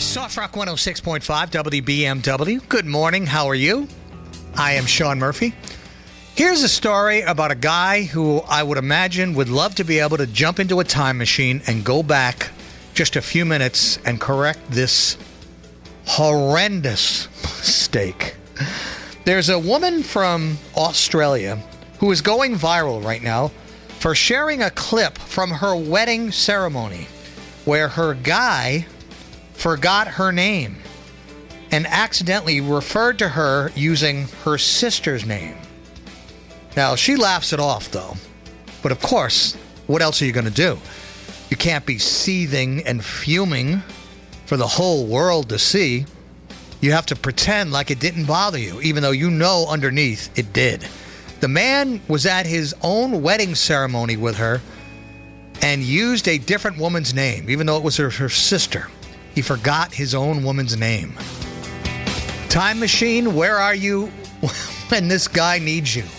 Soft Rock 106.5 WBMW. Good morning. How are you? I am Sean Murphy. Here's a story about a guy who I would imagine would love to be able to jump into a time machine and go back just a few minutes and correct this horrendous mistake. There's a woman from Australia who is going viral right now for sharing a clip from her wedding ceremony where her guy forgot her name and accidentally referred to her using her sister's name. Now, she laughs it off, though. But of course, what else are you going to do? You can't be seething and fuming for the whole world to see. You have to pretend like it didn't bother you, even though you know underneath it did. The man was at his own wedding ceremony with her and used a different woman's name, even though it was her sister. He forgot his own woman's name. Time machine, where are you when this guy needs you?